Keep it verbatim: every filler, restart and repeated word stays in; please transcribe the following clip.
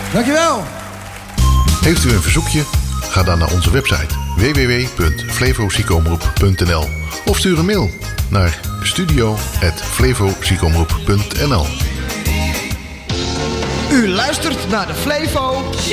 Dankjewel. Heeft u een verzoekje? Ga dan naar onze website w w w punt flevoziekenomroep punt n l of stuur een mail naar studio at flevoziekenomroep punt n l. U luistert naar de Flevo